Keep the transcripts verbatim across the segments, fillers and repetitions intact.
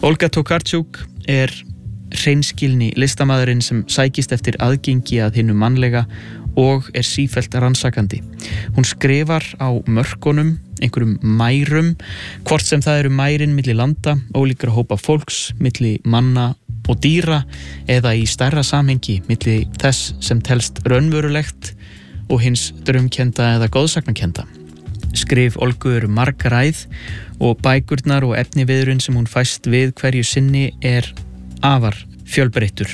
Olga Tokarczuk er hreinskilni listamaðurinn sem sækist eftir aðgengi að hinu mannlega og er sífellt rannsakandi. Hún skrifar á mörkunum, einhverjum mærum, hvort sem það eru mærin milli landa, ólíkra hópa fólks, milli manna og dýra eða í stærra samhengi milli þess sem telst raunverulegt og hins draumkenda eða góðsagnakenda. Skrif Olgu eru margræð og bækurnar og efniviðurinn sem hún fæst við hverju sinni er afar fjölbreyttur.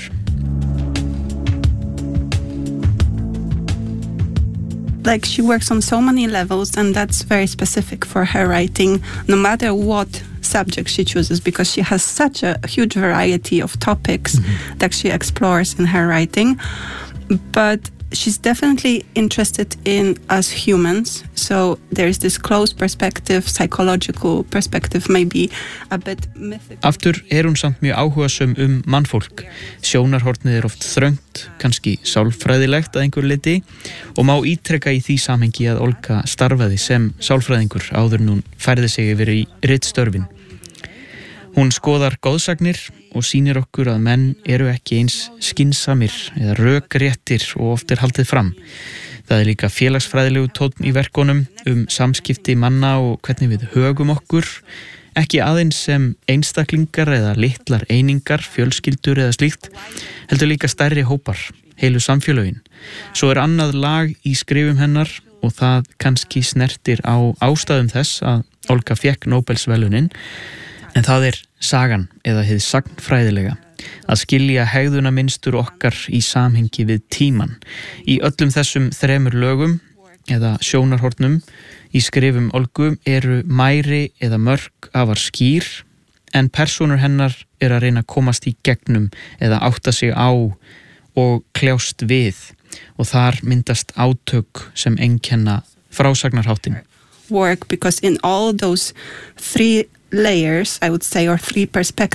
Like she works on so many levels, and that's very specific for her writing, no matter what subject she chooses, because she has such a huge variety of topics mm-hmm. that she explores in her writing. But she's definitely interested in us humans, so there's this close perspective, psychological perspective, maybe a bit mythical. Aftur er hún samt mjög áhugasöm um mannfólk. Sjónarhornið er oft þröngt, kannski sálfræðilegt að einhver leyti, og má ítrekka í því samhengi að Olga starfaði sem sálfræðingur áður en hún færði sig yfir í ritstörfin. Hún skoðar góðsagnir og sýnir okkur að menn eru ekki eins skynsamir eða rökréttir og oft er haldið fram. Það er líka félagsfræðilegu tónn í verkunum um samskipti manna og hvernig við högum okkur, ekki aðeins sem einstaklingar eða litlar einingar, fjölskyldur eða slíkt, heldur líka stærri hópar, heilu samfélögin. Svo er annað lag í skrifum hennar og það kannski snertir á ástæðum þess að Olga fékk Nóbelsverðlaunin, en það er sagan eða hið sagnfræðilega, að skilja hegðunarmynstur okkar í samhengi við tíman. Í öllum þessum þremur lögum eða sjónarhornum í skrifum Olgu eru mæri eða mörk afar skýr, en persónur hennar er að reyna að komast í gegnum eða átta sig á og kljást við, og þar myndast átök sem einkenna frásagnarháttin. Work, because in all those three layers, I would say, or three perspectives,